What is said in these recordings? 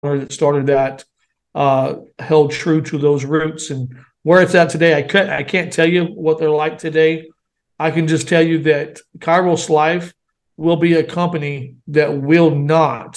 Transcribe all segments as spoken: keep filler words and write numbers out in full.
that started that uh, held true to those roots. And where it's at today, I can't, I can't tell you what they're like today. I can just tell you that Kairos Life will be a company that will not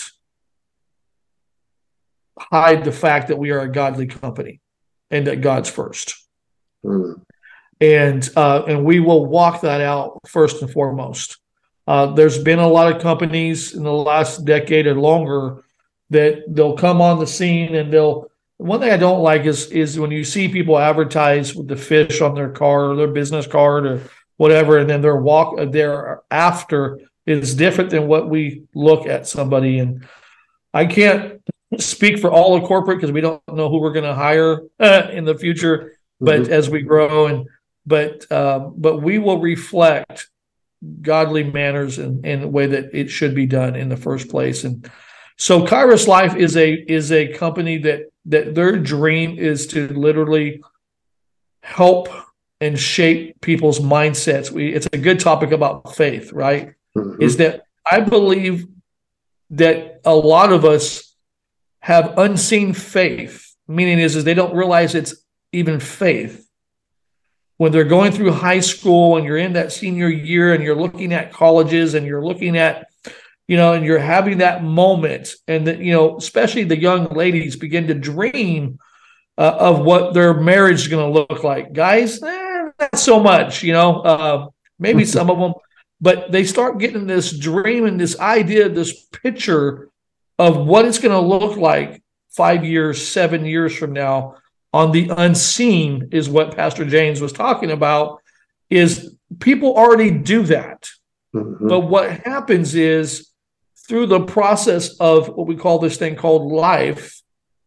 hide the fact that we are a godly company and that God's first. Mm. And uh, and we will walk that out first and foremost. Uh, there's been a lot of companies in the last decade or longer that they'll come on the scene and they'll. One thing I don't like is is when you see people advertise with the fish on their card or their business card or whatever, and then their walk thereafter is different than what we look at somebody. And I can't speak for all of corporate because we don't know who we're going to hire uh, in the future, but mm-hmm. as we grow and but um, but we will reflect godly manners in, in the way that it should be done in the first place. And so Kairos Life is a is a company that that their dream is to literally help and shape people's mindsets. We it's a good topic about faith, right? Mm-hmm. Is that I believe that a lot of us have unseen faith, meaning is, is they don't realize it's even faith. When they're going through high school and you're in that senior year and you're looking at colleges and you're looking at, you know, and you're having that moment and that, you know, especially the young ladies begin to dream uh, of what their marriage is going to look like. Guys, eh, not so much, you know, uh, maybe some of them, but they start getting this dream and this idea, this picture of what it's going to look like five years, seven years from now. On the unseen is what Pastor James was talking about, is people already do that. Mm-hmm. But what happens is through the process of what we call this thing called life,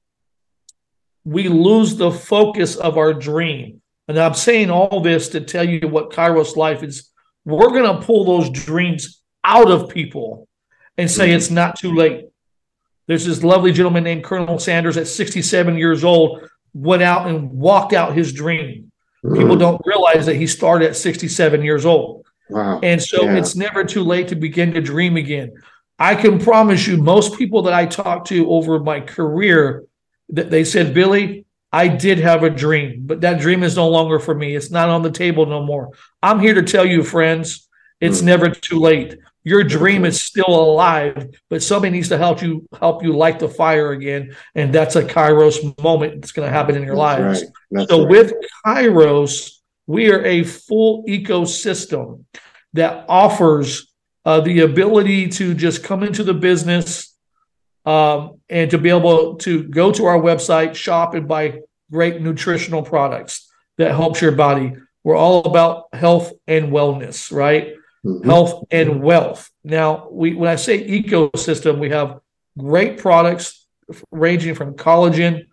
we lose the focus of our dream. And I'm saying all this to tell you what Kairos Life is. We're going to pull those dreams out of people and say mm-hmm. it's not too late. There's this lovely gentleman named Colonel Sanders at sixty-seven years old, went out and walked out his dream. Mm. People don't realize that he started at sixty-seven years old. Wow. And so yeah. It's never too late to begin to dream again. I can promise you, most people that I talked to over my career, that they said, Billy, I did have a dream, but that dream is no longer for me. It's not on the table no more. I'm here to tell you, friends, it's mm. never too late. Your dream is still alive, but somebody needs to help you help you light the fire again, and that's a Kairos moment that's going to happen in your that's lives. Right. So right. with Kairos, we are a full ecosystem that offers uh, the ability to just come into the business um, and to be able to go to our website, shop, and buy great nutritional products that helps your body. We're all about health and wellness, right? Mm-hmm. Health and wealth. Now, we when I say ecosystem, we have great products ranging from collagen.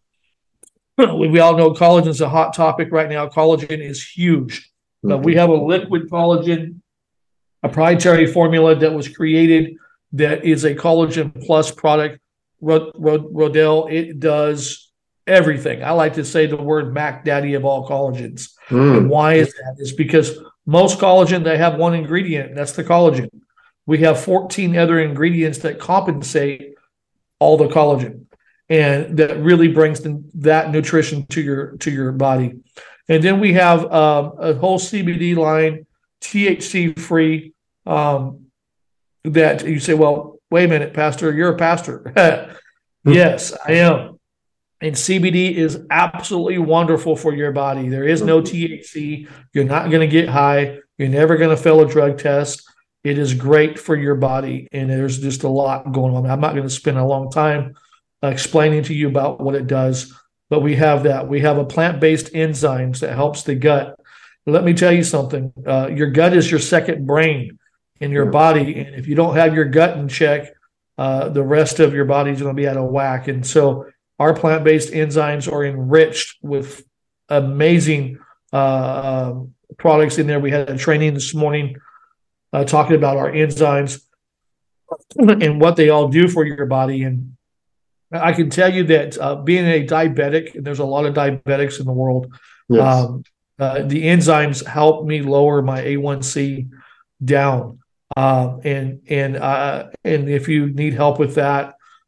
We, we all know collagen is a hot topic right now. Collagen is huge. Mm-hmm. But we have a liquid collagen, a proprietary formula that was created that is a collagen plus product. Rod, Rod, Rodell, it does everything. I like to say the word Mac Daddy of all collagens. Mm. And why is that? It's because most collagen, they have one ingredient, and that's the collagen. We have fourteen other ingredients that compensate all the collagen, and that really brings the, that nutrition to your to your body. And then we have um, a whole C B D line, T H C free. Um, that you say, well, wait a minute, Pastor, you're a pastor. Yes, I am. And C B D is absolutely wonderful for your body. There is no T H C. You're not going to get high. You're never going to fail a drug test. It is great for your body, and there's just a lot going on. I'm not going to spend a long time explaining to you about what it does, but we have that. We have a plant-based enzymes that helps the gut. Let me tell you something. Uh, your gut is your second brain in your body, and if you don't have your gut in check, uh, the rest of your body is going to be out of whack. And so our plant-based enzymes are enriched with amazing uh, um, products in there. We had a training this morning uh, talking about our enzymes and what they all do for your body. And I can tell you that uh, being a diabetic, and there's a lot of diabetics in the world, yes. um, uh, the enzymes help me lower my A one C down. Uh, and and uh, and if you need help with that,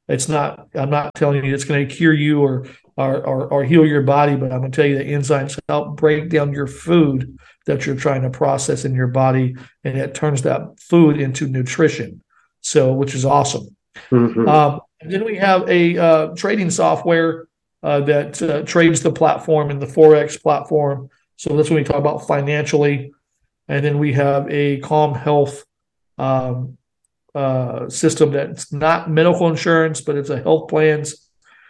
It's not, I'm not telling you it's going to cure you or, or, or, or heal your body, but I'm going to tell you that enzymes help break down your food that you're trying to process in your body, and it turns that food into nutrition. So, which is awesome. Mm-hmm. Um, and then we have a uh, trading software uh, that uh, trades the platform and the Forex platform. So that's when we talk about financially. And then we have a Calm Health um, uh, system that's not medical insurance, but it's a health plans.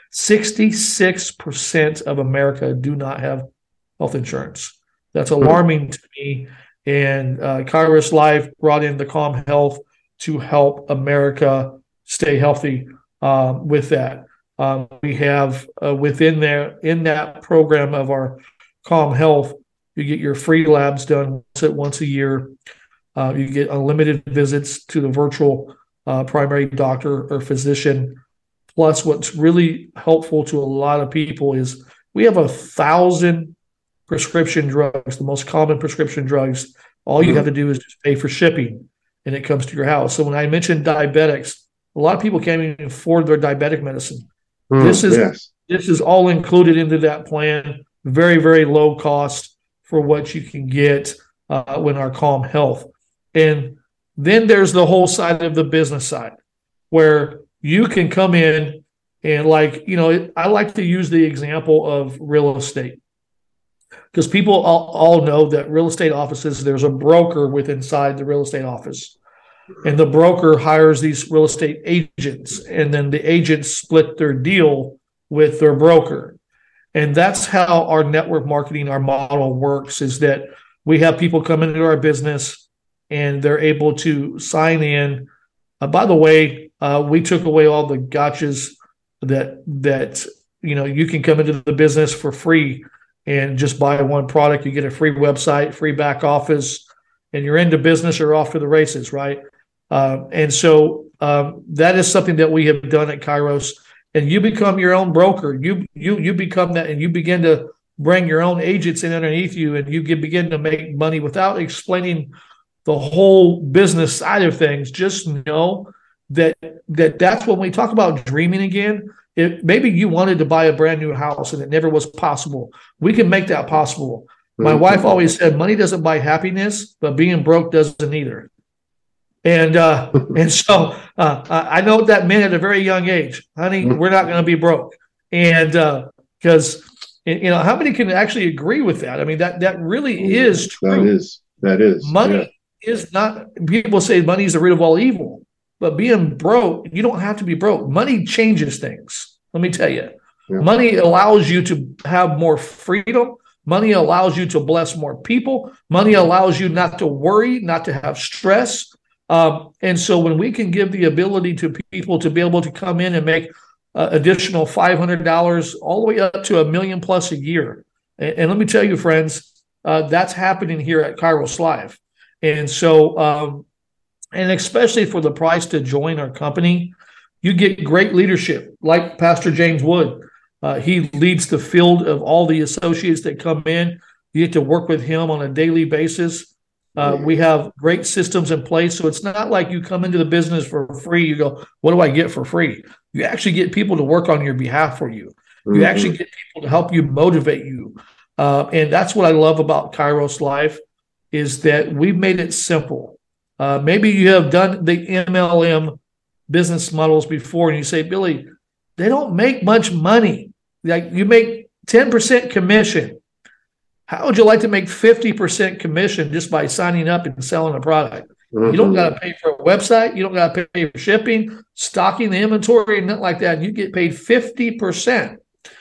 sixty-six percent of America do not have health insurance. That's alarming to me. And uh, Kairos Life brought in the Calm Health to help America stay healthy uh, with that. Um, we have uh, within there, in that program of our Calm Health, you get your free labs done once a year. Uh, you get unlimited visits to the virtual uh, primary doctor or physician. Plus, what's really helpful to a lot of people is we have a thousand prescription drugs, the most common prescription drugs. All you mm-hmm. have to do is just pay for shipping, and it comes to your house. So when I mentioned diabetics, a lot of people can't even afford their diabetic medicine. Mm, this is yes. this is all included into that plan. Very, very low cost for what you can get uh, when our Calm Health. And then there's the whole side of the business side where you can come in and, like, you know, I like to use the example of real estate because people all, all know that real estate offices, there's a broker with inside the real estate office. And the broker hires these real estate agents, and then the agents split their deal with their broker. And that's how our network marketing, our model works, is that we have people come into our business and they're able to sign in. Uh, by the way, uh, we took away all the gotchas that, that, you know, you can come into the business for free and just buy one product. You get a free website, free back office, and you're into business or off to the races, right? Uh, and so um, that is something that we have done at Kairos. And you become your own broker. You you you become that, and you begin to bring your own agents in underneath you, and you can begin to make money without explaining the whole business side of things. Just know that that that's when we talk about dreaming again. It, maybe you wanted to buy a brand new house and it never was possible. We can make that possible. My wife always said, money doesn't buy happiness, but being broke doesn't either. And uh, and so uh, I know what that meant at a very young age. Honey, we're not going to be broke. And because, uh, you know, how many can actually agree with that? I mean, that that really is true. That is. That is. Money yeah. is not, people say money is the root of all evil. But being broke, you don't have to be broke. Money changes things. Let me tell you. Yeah. Money allows you to have more freedom. Money allows you to bless more people. Money allows you not to worry, not to have stress. Um, and so when we can give the ability to people to be able to come in and make uh, additional five hundred dollars all the way up to a million plus a year. And, and let me tell you, friends, uh, that's happening here at Kairos Live. And so, um, and especially for the price to join our company, you get great leadership like Pastor James Wood. Uh, he leads the field of all the associates that come in. You get to work with him on a daily basis. Uh, we have great systems in place. So it's not like you come into the business for free. You go, what do I get for free? You actually get people to work on your behalf for you. You mm-hmm. actually get people to help you, motivate you. Uh, and that's what I love about Kairos Life is that we've made it simple. Uh, maybe you have done the M L M business models before and you say, Billy, they don't make much money. Like you make ten percent commission. How would you like to make fifty percent commission just by signing up and selling a product? Mm-hmm. You don't got to pay for a website. You don't got to pay for shipping, stocking the inventory, and nothing like that. And you get paid fifty percent.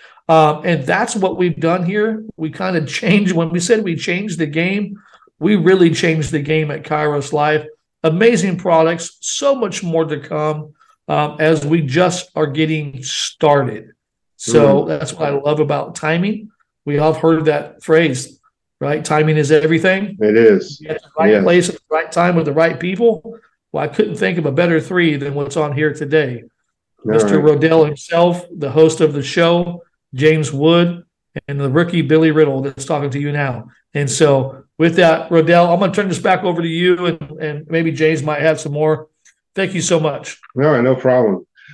Um, and that's what we've done here. We kind of changed. When we said we changed the game, we really changed the game at Kairos Life. Amazing products, so much more to come um, as we just are getting started. So mm-hmm. that's what I love about timing. We all have heard that phrase, right? Timing is everything. It is. You're at the right yes. place at the right time with the right people. Well, I couldn't think of a better three than what's on here today. All Mister Right. Rodell himself, the host of the show, James Wood, and the rookie Billy Riddle that's talking to you now. And so with that, Rodell, I'm going to turn this back over to you, and, and maybe James might have some more. Thank you so much. All right, no problem.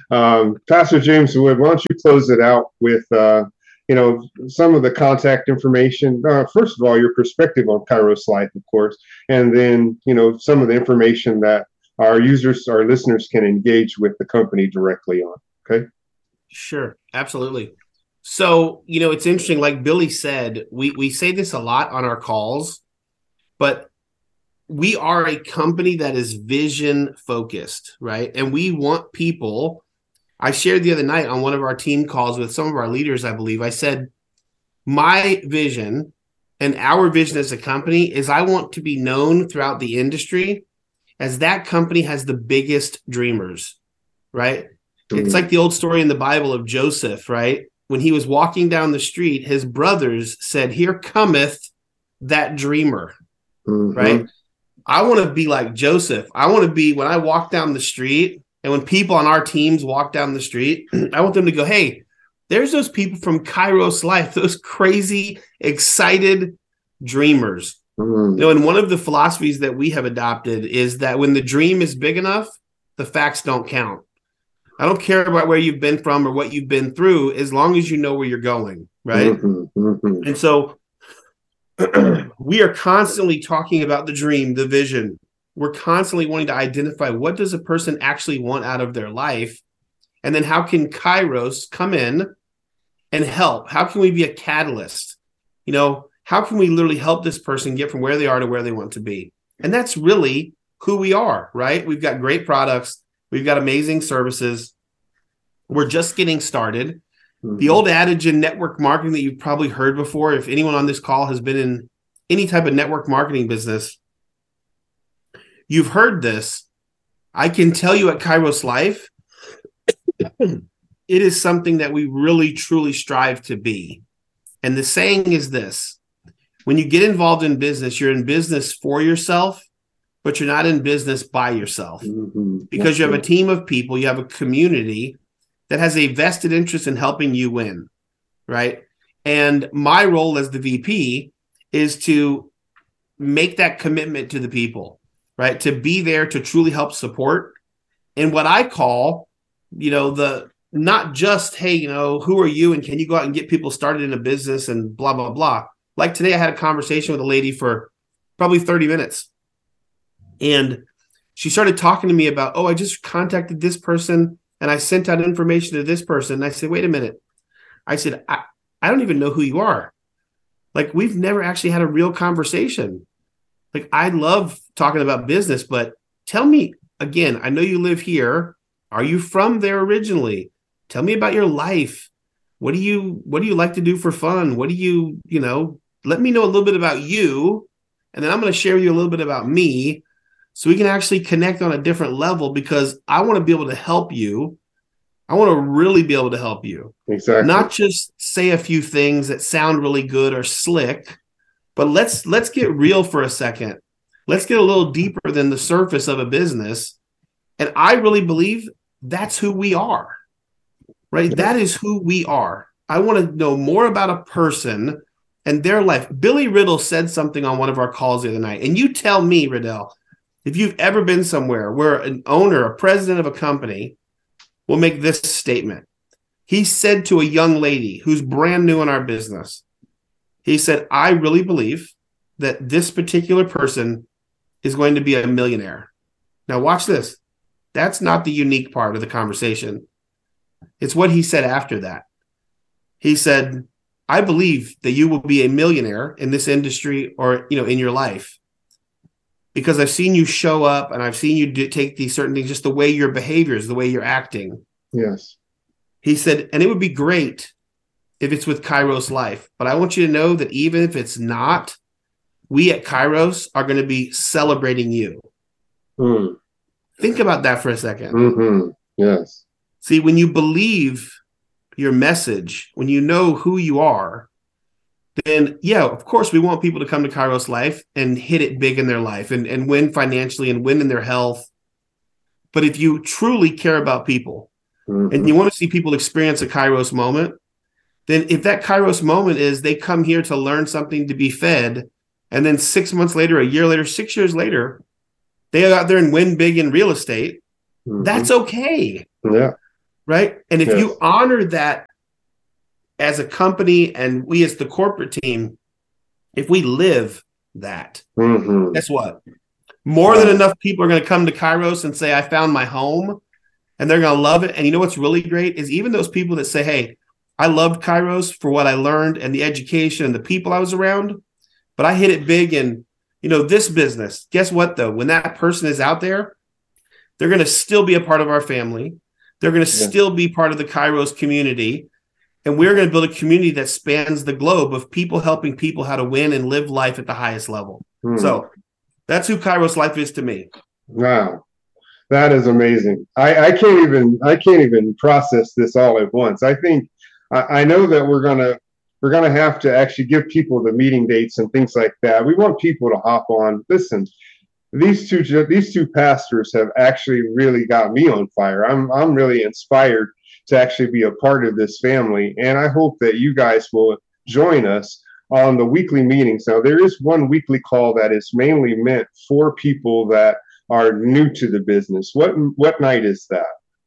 Um, Pastor James Wood, why don't you close it out with, uh, you know, some of the contact information. Uh, first of all, your perspective on Kairos Life, of course, and then, you know, some of the information that our users, our listeners can engage with the company directly on. Okay. Sure. Absolutely. So, you know, it's interesting. Like Billy said, we, we say this a lot on our calls, but we are a company that is vision focused, right? And we want people. I shared the other night on one of our team calls with some of our leaders, I believe, I said, my vision and our vision as a company is I want to be known throughout the industry as that company has the biggest dreamers, right? Mm-hmm. It's like the old story in the Bible of Joseph, right? When he was walking down the street, his brothers said, "Here cometh that dreamer," mm-hmm. right? I want to be like Joseph. I want to be, when I walk down the street, and when people on our teams walk down the street, I want them to go, "Hey, there's those people from Kairos Life, those crazy, excited dreamers." Mm-hmm. You know, and one of the philosophies that we have adopted is that when the dream is big enough, the facts don't count. I don't care about where you've been from or what you've been through, as long as you know where you're going, right? Mm-hmm. Mm-hmm. And so we are constantly talking about the dream, the vision. We're constantly wanting to identify what does a person actually want out of their life, and then how can Kairos come in and help? How can we be a catalyst? You know, how can we literally help this person get from where they are to where they want to be? And that's really who we are, right? We've got great products. We've got amazing services. We're just getting started. Mm-hmm. The old adage in network marketing that you've probably heard before, if anyone on this call has been in any type of network marketing business, you've heard this. I can tell you at Kairos Life, it is something that we really, truly strive to be. And the saying is this: when you get involved in business, you're in business for yourself, but you're not in business by yourself. Mm-hmm. Because you have a team of people, you have a community that has a vested interest in helping you win, right? And my role as the V P is to make that commitment to the people, right? To be there to truly help support. And what I call, you know, the not just, hey, you know, who are you and can you go out and get people started in a business and blah, blah, blah. Like today, I had a conversation with a lady for probably thirty minutes. And she started talking to me about, oh, I just contacted this person and I sent out information to this person. And I said, wait a minute. I said, I, I don't even know who you are. Like, we've never actually had a real conversation. Like, I love talking about business, but tell me again, I know you live here. Are you from there originally? Tell me about your life. What do you, what do you like to do for fun? What do you, you know, let me know a little bit about you. And then I'm going to share with you a little bit about me, so we can actually connect on a different level, because I want to be able to help you. I want to really be able to help you. Exactly. Not just say a few things that sound really good or slick, but let's let's get real for a second. Let's get a little deeper than the surface of a business. And I really believe that's who we are, right? That is who we are. I want to know more about a person and their life. Billy Riddle said something on one of our calls the other night. And you tell me, Riddell, if you've ever been somewhere where an owner, a president of a company will make this statement. He said to a young lady who's brand new in our business, he said, I really believe that this particular person is going to be a millionaire. Now watch this. That's not the unique part of the conversation. It's what he said after that. He said, I believe that you will be a millionaire in this industry, or, you know, in your life, because I've seen you show up and I've seen you do, take these certain things, just the way your behaviors, the way you're acting. Yes. He said, and it would be great if it's with Kairos Life, but I want you to know that even if it's not, we at Kairos are going to be celebrating you. Mm. Think about that for a second. Mm-hmm. Yes. See, when you believe your message, when you know who you are, then, yeah, of course, we want people to come to Kairos Life and hit it big in their life and, and win financially and win in their health. But if you truly care about people, mm-hmm. and you want to see people experience a Kairos moment, then if that Kairos moment is they come here to learn something, to be fed, and then six months later, a year later, six years later, they go out there and win big in real estate, mm-hmm. that's okay. Yeah. right? And if Yes. you honor that as a company and we as the corporate team, if we live that, Mm-hmm. guess what? More Wow. than enough people are going to come to Kairos and say, I found my home, and they're going to love it. And you know what's really great is even those people that say, hey, I loved Kairos for what I learned and the education and the people I was around, but I hit it big in, you know, this business. Guess what, though? When that person is out there, they're going to still be a part of our family. They're going to Yeah. still be part of the Kairos community. And we're going to build a community that spans the globe of people helping people how to win and live life at the highest level. Hmm. So that's who Kairos Life is to me. Wow. That is amazing. I, I can't even I can't even process this all at once. I think I, I know that we're gonna we're gonna have to actually give people the meeting dates and things like that. We want people to hop on. Listen, these two these two pastors have actually really got me on fire. I'm I'm really inspired to actually be a part of this family, and I hope that you guys will join us on the weekly meetings. Now, there is one weekly call that is mainly meant for people that are new to the business. What what night is that?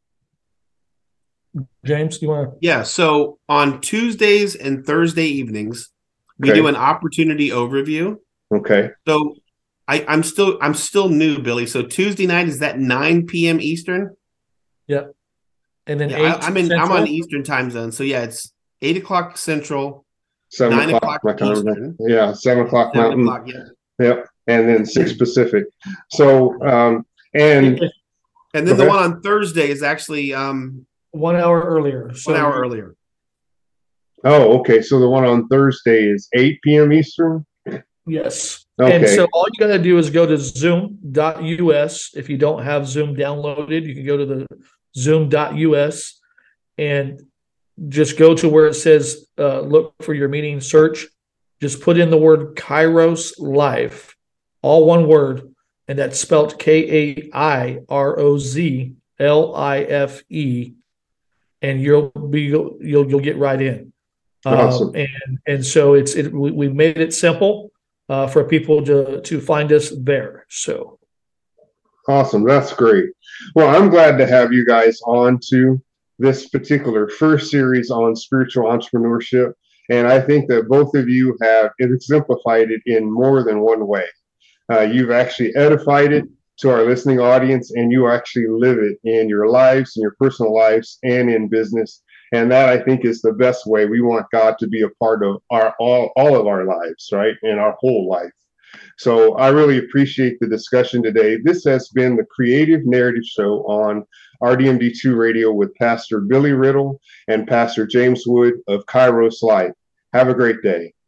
James, do you want to? Yeah. So on Tuesdays and Thursday evenings, we Okay. do an opportunity overview. Okay. So I, I'm still I'm still new, Billy. So Tuesday night is that nine p.m. Eastern. Yep. And then Yeah, eight. I, I'm in Central? I'm on Eastern time zone. So yeah, it's eight o'clock Central, Seven nine o'clock, o'clock my time. Eastern. Yeah, seven o'clock seven Mountain. o'clock. Yeah. Yep. And then six Pacific. So um and And then Go the ahead. one on Thursday is actually um One hour earlier. So one hour earlier. oh, okay. So the one on Thursday is eight p.m. Eastern. Yes. Okay. And so all you got to do is go to zoom dot U S. If you don't have Zoom downloaded, you can go to the zoom dot U S and just go to where it says uh, look for your meeting search. Just put in the word Kairos Life, all one word, and that's spelled K A I R O Z L I F E, and you'll be you'll you'll get right in. Awesome. Um, and and so it's it we, we've made it simple uh, for people to to find us there. So Awesome. That's great. Well, I'm glad to have you guys on to this particular first series on spiritual entrepreneurship. And I think that both of you have exemplified it in more than one way. Uh, you've actually edified it to our listening audience, and you actually live it in your lives, in your personal lives, and in business. And that, I think, is the best way. We want God to be a part of our all, all of our lives, right? And our whole life. So I really appreciate the discussion today. This has been the Creative Narrative Show on R D M D two Radio with Pastor Billy Riddle and Pastor James Wood of Kairos Life. Have a great day.